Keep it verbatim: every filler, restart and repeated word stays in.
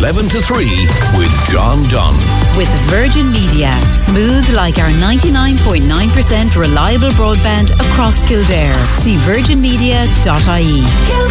eleven to three with John Dunn. With Virgin Media. Smooth like our ninety-nine point nine percent reliable broadband across Kildare. See virgin media dot I E.